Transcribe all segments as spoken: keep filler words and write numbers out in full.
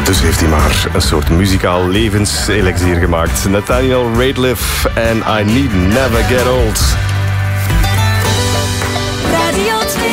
Dus heeft hij maar een soort muzikaal levenselixier gemaakt. Nathaniel Rateliff en I Need Never Get Old. Radio twee.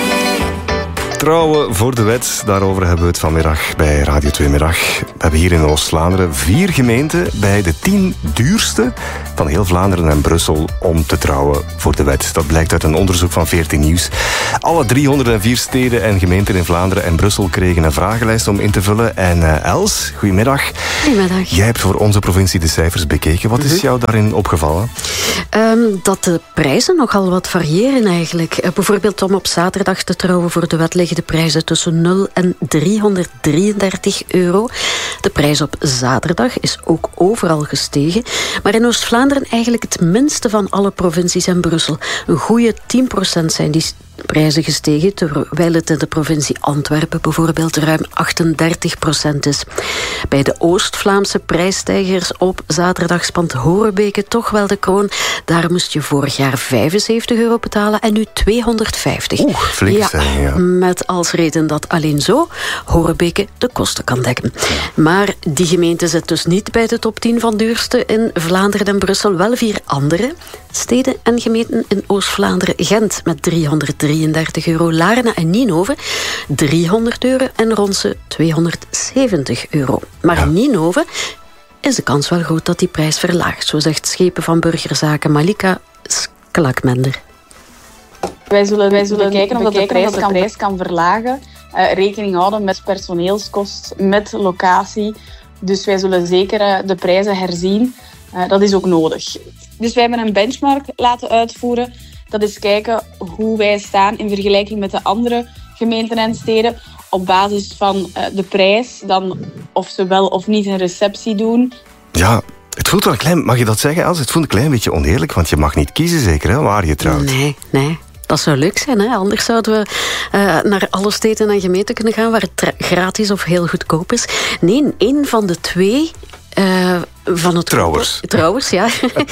Trouwen voor de wet, daarover hebben we het vanmiddag bij Radio twee Middag. We hebben hier in Oost-Vlaanderen vier gemeenten bij de tien duurste van heel Vlaanderen en Brussel om te trouwen voor de wet. Dat blijkt uit een onderzoek van veertien Nieuws. Alle driehonderdvier steden en gemeenten in Vlaanderen en Brussel kregen een vragenlijst om in te vullen. En uh, Els, goedemiddag. Goedemiddag. Jij hebt voor onze provincie de cijfers bekeken. Wat is jou daarin opgevallen? Um, dat de prijzen nogal wat variëren eigenlijk. Uh, bijvoorbeeld om op zaterdag te trouwen voor de wet liggen de prijzen tussen nul en driehonderddrieëndertig euro. De prijs op zaterdag is ook overal gestegen. Maar in Oost-Vlaanderen eigenlijk het minste van alle provincies en Brussel. Een goede tien procent zijn die prijzen gestegen, terwijl het in de provincie Antwerpen bijvoorbeeld ruim achtendertig procent is. Bij de Oost-Vlaamse prijsstijgers op zaterdag spant Horebeke toch wel de kroon. Daar moest je vorig jaar vijfenzeventig euro betalen en nu tweehonderdvijftig. Oeh, flink ja, stijging, ja. Met als reden dat alleen zo Horebeke de kosten kan dekken. Maar die gemeente zit dus niet bij de top tien van duurste in Vlaanderen en Brussel. Wel vier andere steden en gemeenten in Oost-Vlaanderen. Gent met driehonderddrieëndertig euro, Laarne en Ninove driehonderd euro en Ronse tweehonderdzeventig euro. Maar in Ninove is de kans wel groot dat die prijs verlaagt, zo zegt schepen van burgerzaken Malika Sklakmender. Wij zullen, wij zullen kijken of dat de prijs, kan, prijs kan verlagen. Uh, rekening houden met personeelskost, met locatie. Dus wij zullen zeker uh, de prijzen herzien. Uh, dat is ook nodig. Dus wij hebben een benchmark laten uitvoeren. Dat is kijken hoe wij staan in vergelijking met de andere gemeenten en steden. Op basis van uh, de prijs, dan of ze wel of niet een receptie doen. Ja, het voelt wel een klein, mag je dat zeggen, Els? Het voelt een klein beetje oneerlijk, want je mag niet kiezen zeker, hè, waar je trouwt. Nee, nee. Dat zou leuk zijn, hè? Anders zouden we uh, naar alle steden en gemeenten kunnen gaan waar het tra- gratis of heel goedkoop is. Nee, één van de twee uh, van het trouwers. Kopen, trouwers, ja.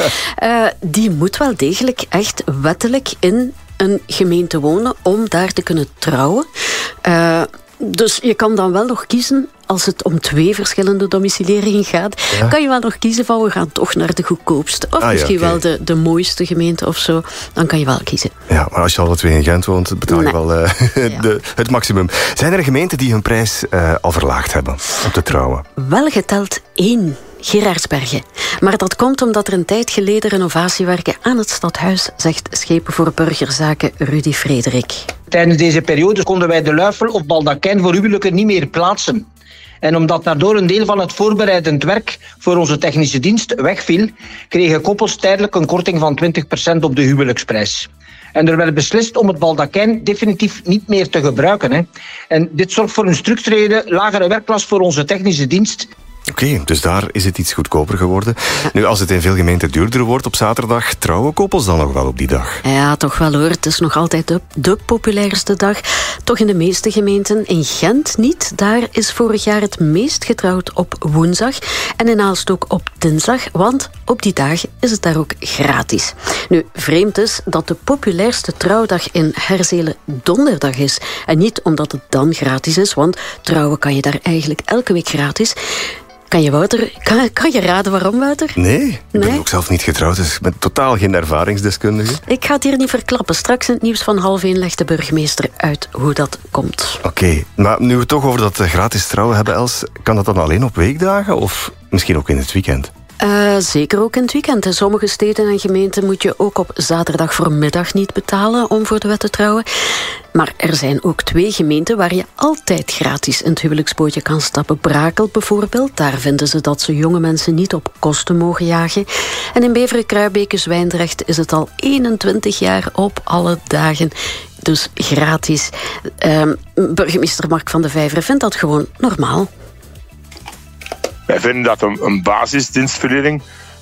uh, die moet wel degelijk echt wettelijk in een gemeente wonen om daar te kunnen trouwen. Uh, dus je kan dan wel nog kiezen, als het om twee verschillende domicilieringen gaat, ja. kan je wel nog kiezen van we gaan toch naar de goedkoopste. Of ah, misschien ja, okay. wel de, de mooiste gemeente of zo. Dan kan je wel kiezen. Ja, maar als je alle twee in Gent woont, betaal je nee. wel uh, ja. de, het maximum. Zijn er gemeenten die hun prijs uh, al verlaagd hebben om te trouwen? Wel geteld één. Geraardsbergen. Maar dat komt omdat er een tijd geleden renovatiewerken aan het stadhuis, zegt schepen voor burgerzaken Rudy Frederik. Tijdens deze periode konden wij de luifel of baldakijn voor huwelijken niet meer plaatsen. En omdat daardoor een deel van het voorbereidend werk voor onze technische dienst wegviel, kregen koppels tijdelijk een korting van twintig procent op de huwelijksprijs. En er werd beslist om het baldakijn definitief niet meer te gebruiken. Hè. En dit zorgt voor een structurele lagere werklast voor onze technische dienst. Oké, okay, dus daar is het iets goedkoper geworden. Nu, als het in veel gemeenten duurder wordt op zaterdag, trouwen koppels dan nog wel op die dag? Ja, toch wel hoor. Het is nog altijd de, de populairste dag. Toch in de meeste gemeenten. In Gent niet. Daar is vorig jaar het meest getrouwd op woensdag. En in Aalst ook op dinsdag. Want op die dagen is het daar ook gratis. Nu, vreemd is dat de populairste trouwdag in Herzelen donderdag is. En niet omdat het dan gratis is, want trouwen kan je daar eigenlijk elke week gratis. Kan je, Wouter, kan, kan je raden waarom, Wouter? Nee, ik ben nee? ook zelf niet getrouwd, dus ik ben totaal geen ervaringsdeskundige. Ik ga het hier niet verklappen. Straks in het nieuws van half één legt de burgemeester uit hoe dat komt. Oké, okay, maar nu we het toch over dat gratis trouwen hebben, Els, kan dat dan alleen op weekdagen of misschien ook in het weekend? Uh, zeker ook in het weekend. In sommige steden en gemeenten moet je ook op zaterdag voormiddag niet betalen om voor de wet te trouwen. Maar er zijn ook twee gemeenten waar je altijd gratis in het huwelijksbootje kan stappen. Brakel bijvoorbeeld, daar vinden ze dat ze jonge mensen niet op kosten mogen jagen. En in Beveren, Kruibeke, Zwijndrecht is het al eenentwintig jaar op alle dagen. Dus gratis. Uh, burgemeester Mark van de Vijveren vindt dat gewoon normaal. Wij vinden dat een, een basisdienstverlening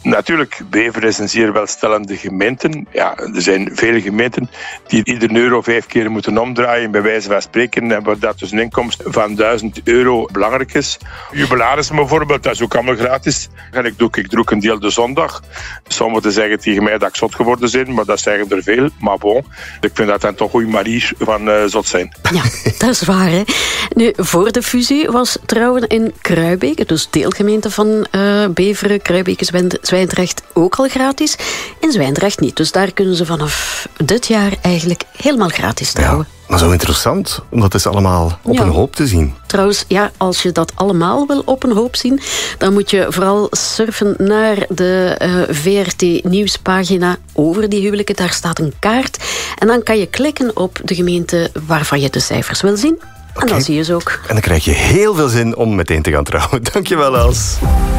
Natuurlijk, Beveren is een zeer welstellende gemeente. Ja, er zijn vele gemeenten die ieder euro vijf keer moeten omdraaien, bij wijze van spreken, en waar dat dus een inkomst van duizend euro belangrijk is. Jubilarissen bijvoorbeeld, dat is ook allemaal gratis. En ik doe, ik doe ook een deel de zondag. Sommigen zeggen tegen mij dat ik zot geworden ben, maar dat zeggen er veel. Maar bon, ik vind dat dan toch een goede manier van uh, zot zijn. Ja, dat is waar, hè. Nu, voor de fusie was trouwen in Kruibeke, dus deelgemeente van uh, Beveren, Kruibeke, Zwijndrecht, ook al gratis. In Zwijndrecht niet, dus daar kunnen ze vanaf dit jaar eigenlijk helemaal gratis trouwen. Ja. Maar zo interessant, om dat is allemaal op ja. een hoop te zien. Trouwens, ja, als je dat allemaal wil op een hoop zien, dan moet je vooral surfen naar de uh, V R T nieuwspagina over die huwelijken. Daar staat een kaart. En dan kan je klikken op de gemeente waarvan je de cijfers wil zien. En okay. dan zie je ze ook. En dan krijg je heel veel zin om meteen te gaan trouwen. Dankjewel, Els.